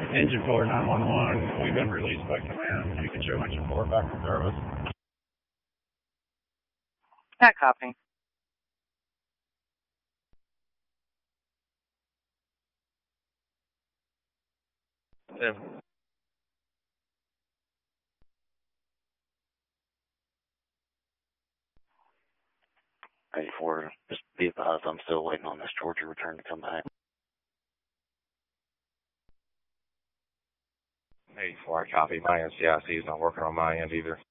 Engine 4 911, we've been released by command. You can show engine 4 back to service. That copy. Yeah. 84, just be advised I'm still waiting on this Georgia return to come back. 84, I copy. My NCIC is not working on my end either.